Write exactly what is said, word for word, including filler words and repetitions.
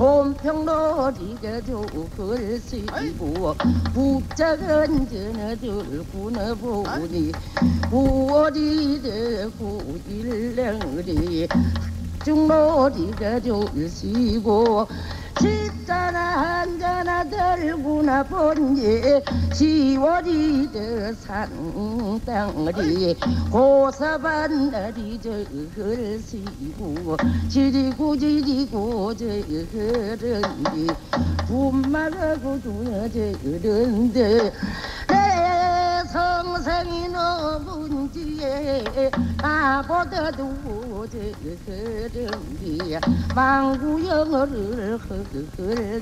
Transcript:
손평놀이가 좋을 쓰고 북작은 전어들 구너보니 구월이 되고 일렁리 중놀이가 좋을 쓰고 십자나 한자나 들구나 본지 시월이 더 산땅리 고사반달이 저글 시고 지리고 지리고 저런디 분마가고 두어저런데 내 성생이 너문지에 나보다도 저런디 망구영어를 흐흐